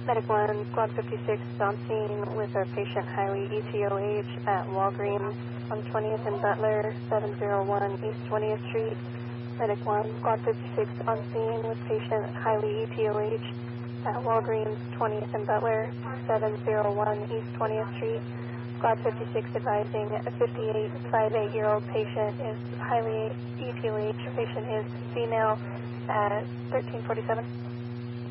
Medic 1, Squad 56 is on scene with a patient highly ETOH at Walgreens on 20th and Butler, 701 East 20th Street. Medic 1, Squad 56 on scene with patient highly ETOH at Walgreens, 20th and Butler, 701 East 20th Street. Squad 56 advising a 58-year-old patient is highly ETOH. Patient is female at 1347.